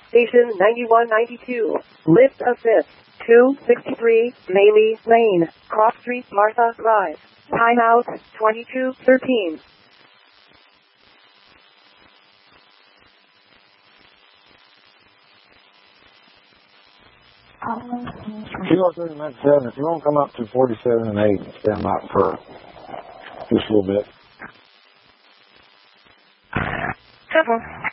Station 9192. Lift assist. 263 Bailey Lane, Cross Street, Martha Drive. Timeout 2213. 20397, if you want to come up to 47 and 8 and stand by for just a little bit. Simple.